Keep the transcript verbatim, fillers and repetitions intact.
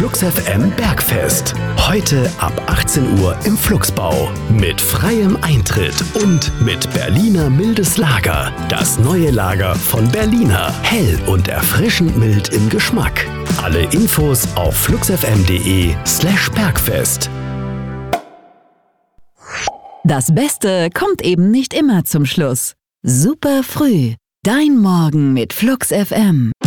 Flux F M Bergfest. Heute ab achtzehn Uhr im Fluxbau. Mit freiem Eintritt und mit Berliner mildes Lager. Das neue Lager von Berliner. Hell und erfrischend mild im Geschmack. Alle Infos auf fluxfm.de slash Bergfest. Das Beste kommt eben nicht immer zum Schluss. Super früh. Dein Morgen mit Flux F M.